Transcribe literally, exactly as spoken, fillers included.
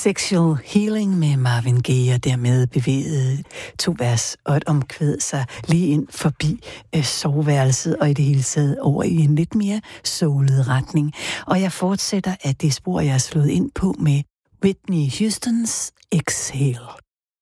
Sexual Healing med Marvin Gaye, og dermed bevægede to vers og et omkvæd sig lige ind forbi øh, soveværelset og i det hele taget over i en lidt mere soulet retning. Og jeg fortsætter af det spor, jeg har slået ind på med Whitney Houstons Exhale.